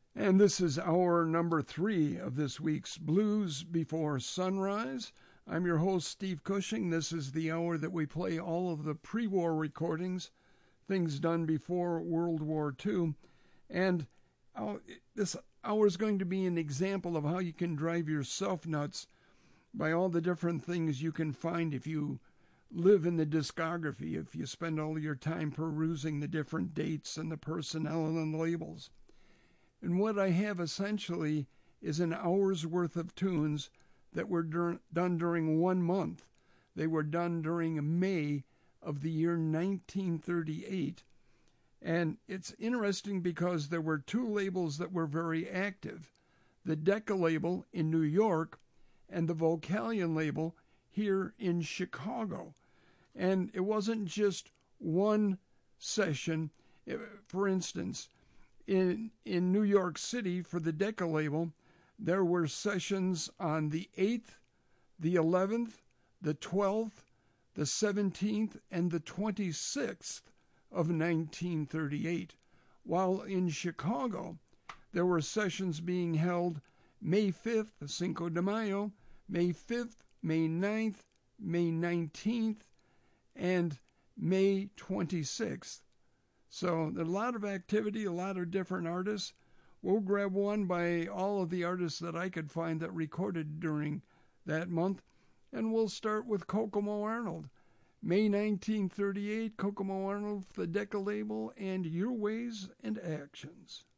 And this is hour number 3 of this week's Blues Before Sunrise. I'm your host, Steve Cushing. This is the hour that we play all of the pre-war recordings, things done before World War II. And this hour is going to be an example of how you can drive yourself nuts by all the different things you can find if you live in the discography, if you spend all your time perusing the different dates and the personnel and the labels. And what I have essentially is an hour's worth of tunes that were done during 1 month. They were done during May of the year 1938. And it's interesting because there were 2 labels that were very active. The Decca label in New York and the Vocalion label here in Chicago. And it wasn't just one session. For instance, in New York City for the Decca label, there were sessions on the 8th, the 11th, the 12th, the 17th, and the 26th of 1938, while in Chicago there were sessions being held May 5th, Cinco de Mayo, May 5th, May 9th, May 19th, and May 26th. So there's a lot of activity, a lot of different artists. We'll grab one by all of the artists that I could find that recorded during that month, and we'll start with Kokomo Arnold. May 1938, Kokomo Arnold, the Decca label, and Your Ways and Actions.